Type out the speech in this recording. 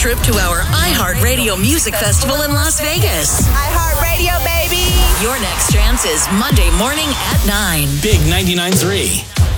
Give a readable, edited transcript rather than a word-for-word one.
trip to our iHeartRadio Music Festival in Las Vegas. iHeartRadio, baby. Your next chance is Monday morning at 9. Big 99.3.